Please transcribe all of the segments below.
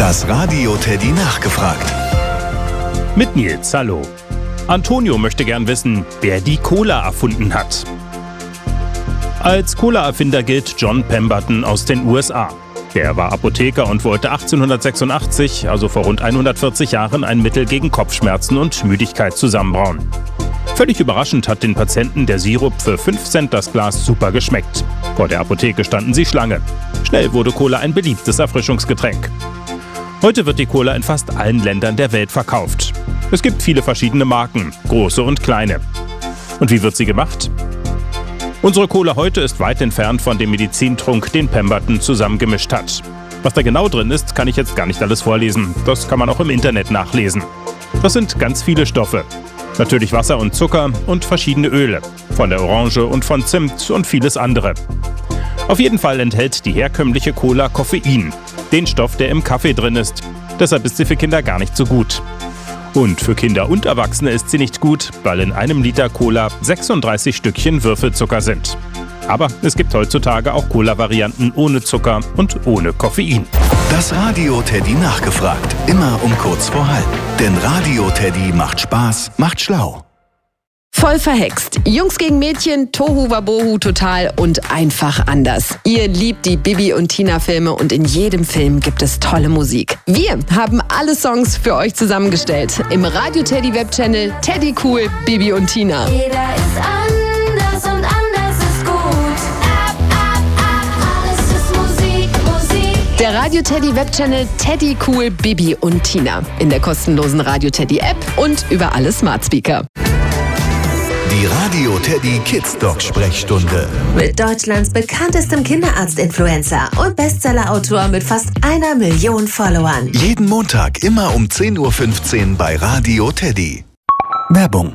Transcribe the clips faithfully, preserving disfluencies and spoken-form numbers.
Das Radio Teddy nachgefragt. Mit Nils, hallo. Antonio möchte gern wissen, wer die Cola erfunden hat. Als Cola-Erfinder gilt John Pemberton aus den U S A. Der war Apotheker und wollte achtzehnhundertsechsundachtzig, also vor rund hundertvierzig Jahren, ein Mittel gegen Kopfschmerzen und Müdigkeit zusammenbrauen. Völlig überraschend hat den Patienten der Sirup für fünf Cent das Glas super geschmeckt. Vor der Apotheke standen sie Schlange. Schnell wurde Cola ein beliebtes Erfrischungsgetränk. Heute wird die Cola in fast allen Ländern der Welt verkauft. Es gibt viele verschiedene Marken, große und kleine. Und wie wird sie gemacht? Unsere Cola heute ist weit entfernt von dem Medizintrunk, den Pemberton zusammengemischt hat. Was da genau drin ist, kann ich jetzt gar nicht alles vorlesen. Das kann man auch im Internet nachlesen. Das sind ganz viele Stoffe. Natürlich Wasser und Zucker und verschiedene Öle. Von der Orange und von Zimt und vieles andere. Auf jeden Fall enthält die herkömmliche Cola Koffein. Den Stoff, der im Kaffee drin ist. Deshalb ist sie für Kinder gar nicht so gut. Und für Kinder und Erwachsene ist sie nicht gut, weil in einem Liter Cola sechsunddreißig Stückchen Würfelzucker sind. Aber es gibt heutzutage auch Cola-Varianten ohne Zucker und ohne Koffein. Das Radio Teddy nachgefragt. Immer um kurz vor halb. Denn Radio Teddy macht Spaß, macht schlau. Voll verhext. Jungs gegen Mädchen, Tohu Wabohu total und einfach anders. Ihr liebt die Bibi und Tina Filme und in jedem Film gibt es tolle Musik. Wir haben alle Songs für euch zusammengestellt. Im Radio Teddy Webchannel Teddy Cool, Bibi und Tina. Jeder ist anders und anders ist gut. Ab, ab, ab, alles ist Musik, Musik. Der Radio Teddy Webchannel Teddy Cool, Bibi und Tina. In der kostenlosen Radio Teddy App und über alle Smart Speaker. Die Radio Teddy Kids Dog Sprechstunde. Mit Deutschlands bekanntestem Kinderarzt-Influencer und Bestseller-Autor mit fast einer Million Followern. Jeden Montag immer um zehn Uhr fünfzehn bei Radio Teddy. Werbung.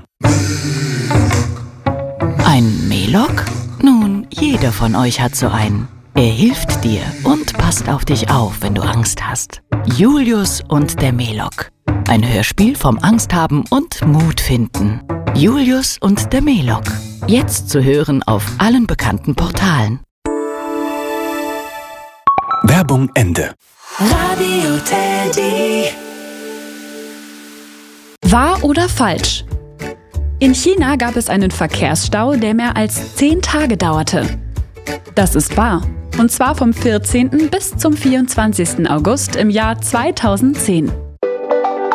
Ein Melok? Nun, jeder von euch hat so einen. Er hilft dir und passt auf dich auf, wenn du Angst hast. Julius und der Melok. Ein Hörspiel vom Angsthaben und Mut finden. Julius und der Melok. Jetzt zu hören auf allen bekannten Portalen. Werbung Ende. Radio Teddy. Wahr oder falsch? In China gab es einen Verkehrsstau, der mehr als zehn Tage dauerte. Das ist wahr. Und zwar vom vierzehnten bis zum vierundzwanzigsten August im Jahr zweitausendzehn.